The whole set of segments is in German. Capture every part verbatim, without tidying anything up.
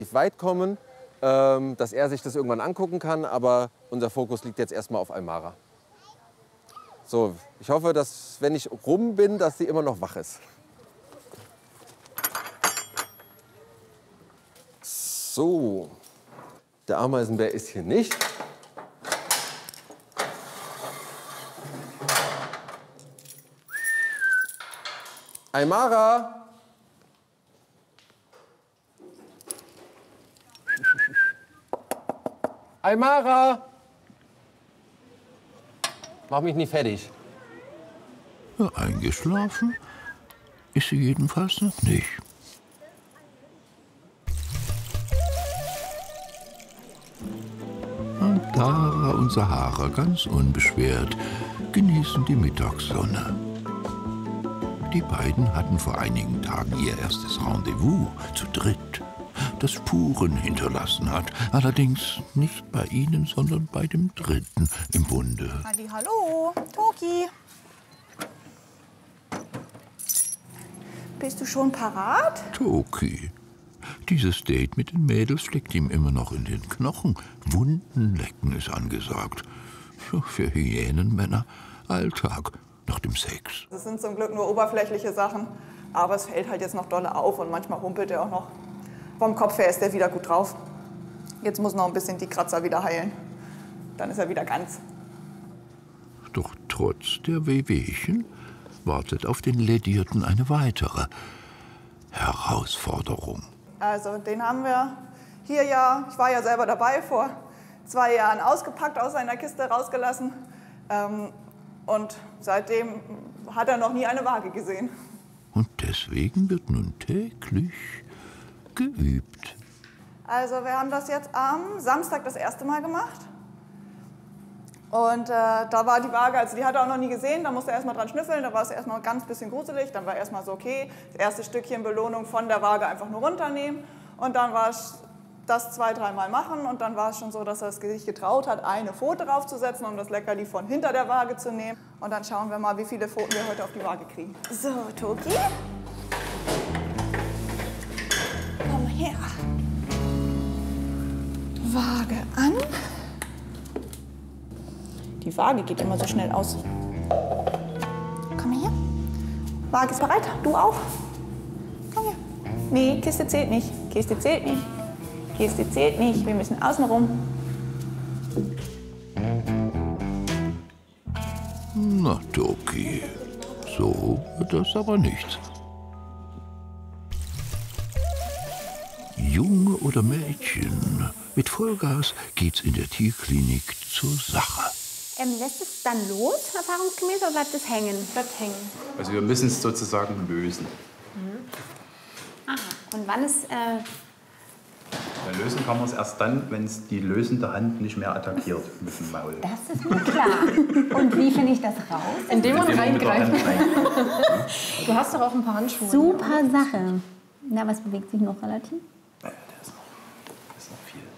weit kommen, ähm, dass er sich das irgendwann angucken kann, aber unser Fokus liegt jetzt erstmal auf Aymara. So, ich hoffe, dass, wenn ich rum bin, dass sie immer noch wach ist. So, der Ameisenbär ist hier nicht. Aymara! Aymara! Mach mich nicht fertig. Ja, eingeschlafen ist sie jedenfalls noch nicht. Und Tara und Sahara ganz unbeschwert genießen die Mittagssonne. Die beiden hatten vor einigen Tagen ihr erstes Rendezvous zu dritt, das Spuren hinterlassen hat. Allerdings nicht bei ihnen, sondern bei dem Dritten im Bunde. Halli, hallo, Toki. Bist du schon parat? Toki. Dieses Date mit den Mädels steckt ihm immer noch in den Knochen. Wunden lecken ist angesagt. Für Hyänenmänner Alltag nach dem Sex. Das sind zum Glück nur oberflächliche Sachen, aber es fällt halt jetzt noch dolle auf und manchmal humpelt er auch noch. Vom Kopf her ist er wieder gut drauf. Jetzt muss noch ein bisschen die Kratzer wieder heilen. Dann ist er wieder ganz. Doch trotz der Wehwehchen wartet auf den Ledierten eine weitere Herausforderung. Also den haben wir hier ja, ich war ja selber dabei, vor zwei Jahren ausgepackt, aus seiner Kiste rausgelassen. Ähm, und seitdem hat er noch nie eine Waage gesehen. Und deswegen wird nun täglich geübt. Also wir haben das jetzt am Samstag das erste Mal gemacht. Und äh, da war die Waage, also die hat er auch noch nie gesehen, da musste er erstmal dran schnüffeln, da war es erstmal ein ganz bisschen gruselig, dann war erstmal so, okay, das erste Stückchen Belohnung von der Waage einfach nur runternehmen. Und dann war es das zwei, dreimal machen und dann war es schon so, dass er sich getraut hat, eine Pfote draufzusetzen, um das Leckerli von hinter der Waage zu nehmen. Und dann schauen wir mal, wie viele Pfoten wir heute auf die Waage kriegen. So, Toki. Komm her. Waage an. Die Waage geht immer so schnell aus. Komm her. Waage ist bereit. Du auch? Komm her. Nee, Kiste zählt nicht. Kiste zählt nicht. Kiste zählt nicht. Wir müssen außen rum. Na, Toki, so wird das aber nichts. Junge oder Mädchen, mit Vollgas geht's in der Tierklinik zur Sache. Ähm, lässt es dann los, erfahrungsgemäß, oder bleibt es hängen? Bleibt hängen. Also wir müssen es sozusagen lösen. Mhm. Aha. Und wann ist... Äh Ja, lösen kann man es erst dann, wenn es die lösende Hand nicht mehr attackiert mit dem Maul. Das ist mir klar. Und wie finde ich das raus? Indem man reingreift. Du hast doch auch ein paar Handschuhe. Super Sache. Na, was bewegt sich noch relativ? Ja, der ist noch, der ist noch viel.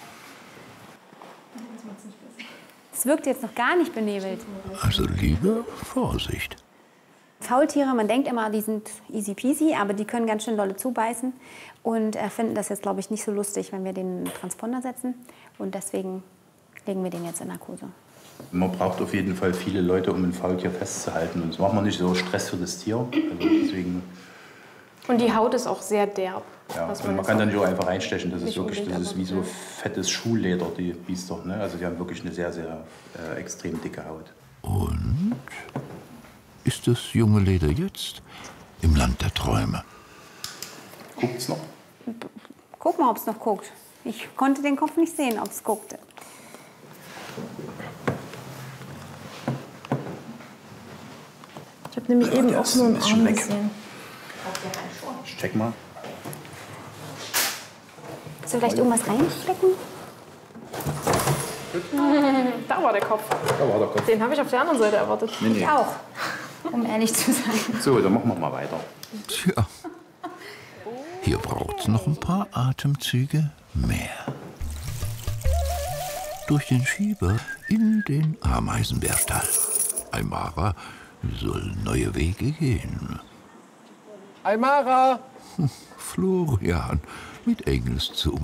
Es wirkt jetzt noch gar nicht benebelt. Also lieber Vorsicht. Faultiere, man denkt immer, die sind easy peasy, aber die können ganz schön dolle zubeißen und äh, finden das jetzt, glaube ich, nicht so lustig, wenn wir den Transponder setzen. Und deswegen legen wir den jetzt in Narkose. Man braucht auf jeden Fall viele Leute, um ein Faultier festzuhalten. Und das macht man nicht so Stress für das Tier. Also deswegen, und die Haut ist auch sehr derb. ja, man, man kann dann so einfach reinstechen. Das ist wirklich, das ist wie so fettes Schuhleder, die Biester. Ne? Also die haben wirklich eine sehr, sehr äh, extrem dicke Haut. Und ist das junge Leder jetzt im Land der Träume? Guckt's noch? Guck mal, ob es noch guckt. Ich konnte den Kopf nicht sehen, ob es guckte. Ich habe nämlich ja, eben auch nur einen Arm weg. gesehen. Ich check mal. Willst du vielleicht irgendwas reinstecken? Da war der Kopf. Da war der Kopf. Den habe ich auf der anderen Seite erwartet. Nee, nee. Ich auch, um ehrlich zu sein. So, dann machen wir mal weiter. Tja, hier braucht's noch ein paar Atemzüge mehr. Durch den Schieber in den Ameisenbärstall. Aymara soll neue Wege gehen. Aymara! Florian mit Engelszunge.